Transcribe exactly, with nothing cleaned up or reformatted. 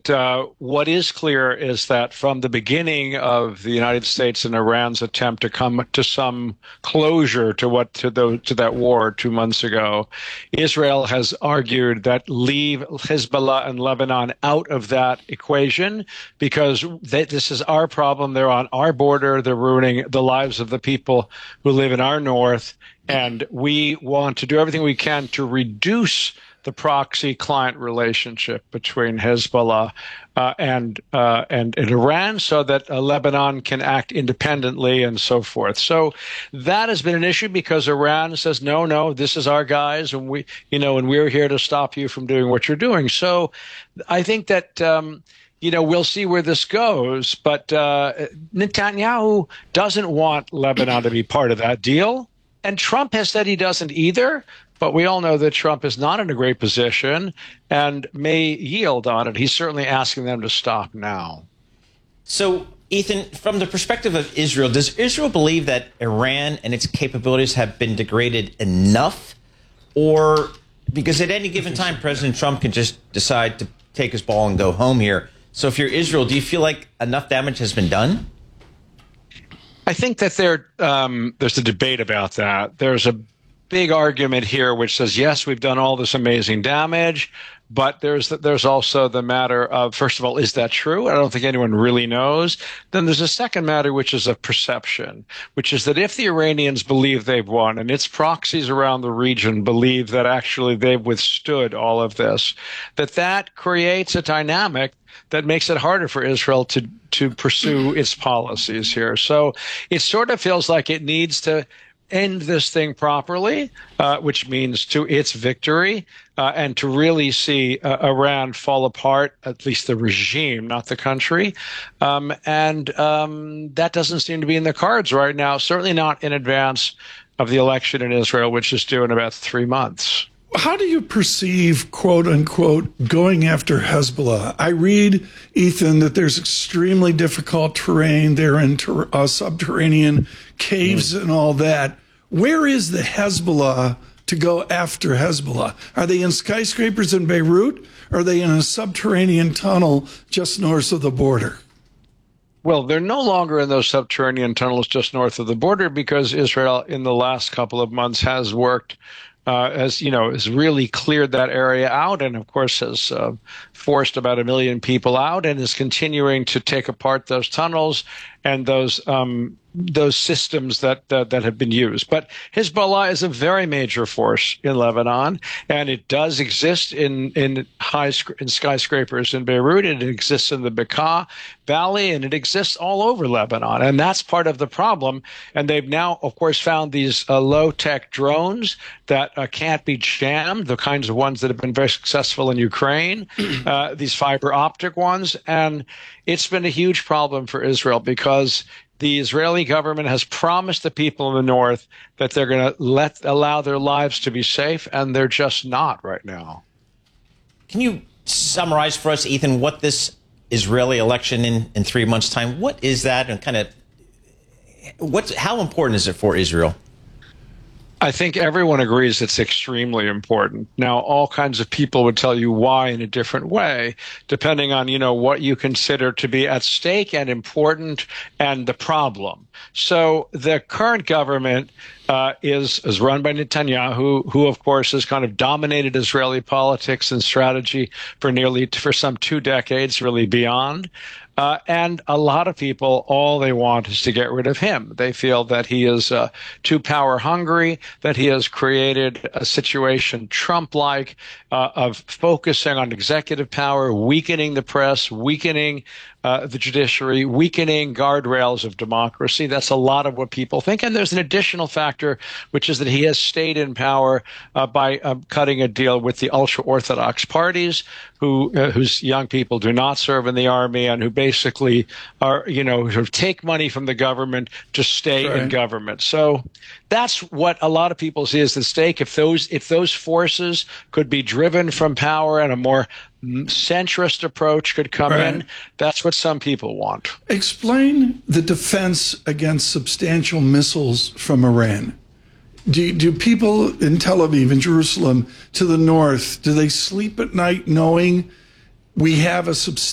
that uh, what is clear is that from the beginning of the United States and Iran's attempt to come to some closure to what to the to that war two months ago, Israel has argued that leave Hezbollah and Lebanon out of that equation because they, this is our problem. They're on our border. They're ruining the lives of the people who live in our north, and we want to do everything we can to reduce the proxy-client relationship between Hezbollah uh, and, uh, and and Iran, so that uh, Lebanon can act independently and so forth. So that has been an issue because Iran says, no, no, this is our guys, and we, you know, and we're here to stop you from doing what you're doing. So I think that. Um, You know, we'll see where this goes, but uh, Netanyahu doesn't want Lebanon to be part of that deal, and Trump has said he doesn't either. But we all know that Trump is not in a great position and may yield on it. He's certainly asking them to stop now. So, Ethan, from the perspective of Israel, does Israel believe that Iran and its capabilities have been degraded enough? Or because at any given time, President Trump can just decide to take his ball and go home here. So if you're Israel, do you feel like enough damage has been done? I think that there, um, there's a debate about that. There's a big argument here which says, yes, we've done all this amazing damage, but there's there's also the matter of, first of all, is that true? I don't think anyone really knows. Then there's a second matter, which is a perception, which is that if the Iranians believe they've won and its proxies around the region believe that actually they've withstood all of this, that that creates a dynamic that makes it harder for Israel to to pursue its policies here. So it sort of feels like it needs to end this thing properly, uh, which means to its victory, uh, and to really see uh, Iran fall apart, at least the regime, not the country. Um, and um, that doesn't seem to be in the cards right now, certainly not in advance of the election in Israel, which is due in about three months. How do you perceive, quote unquote, going after Hezbollah? I read, Ethan, that there's extremely difficult terrain. They're in ter- uh, subterranean caves mm. and all that. Where is the Hezbollah to go after Hezbollah? Are they in skyscrapers in Beirut? Or are they in a subterranean tunnel just north of the border? Well, they're no longer in those subterranean tunnels just north of the border because Israel in the last couple of months has worked Uh, as you know, has really cleared that area out, and of course has uh, forced about a million people out, and is continuing to take apart those tunnels and those um, those systems that, that that have been used. But Hezbollah is a very major force in Lebanon, and it does exist in in high in skyscrapers in Beirut. It exists in the Bekaa Valley, and it exists all over Lebanon, and that's part of the problem. And they've now, of course, found these uh, low-tech drones that uh, can't be jammed, the kinds of ones that have been very successful in Ukraine, uh, these fiber optic ones, and it's been a huge problem for Israel because the Israeli government has promised the people in the north that they're going to let allow their lives to be safe, and they're just not right now. Can you summarize for us, Ethan, what this Israeli election in, in three months' time, what is that, and kind of what's how important is it for Israel? I think everyone agrees it's extremely important. Now, all kinds of people would tell you why in a different way, depending on, you know, what you consider to be at stake and important and the problem. So the current government uh, is, is run by Netanyahu, who, of course, has kind of dominated Israeli politics and strategy for nearly for some two decades, really beyond. Uh, and a lot of people, all they want is to get rid of him. They feel that he is uh, too power hungry, that he has created a situation Trump-like uh, of focusing on executive power, weakening the press, weakening uh, the judiciary, weakening guardrails of democracy. That's a lot of what people think. And there's an additional factor, which is that he has stayed in power uh, by uh, cutting a deal with the ultra-Orthodox parties, who uh, whose young people do not serve in the army and who basically are, you know, sort of take money from the government to stay right in government. So that's what a lot of people see as the stake. If those if those forces could be driven from power and a more centrist approach could come right in, that's what some people want. Explain the defense against substantial missiles from Iran. Do, do people in Tel Aviv, in Jerusalem, to the north, do they sleep at night knowing we have a substantial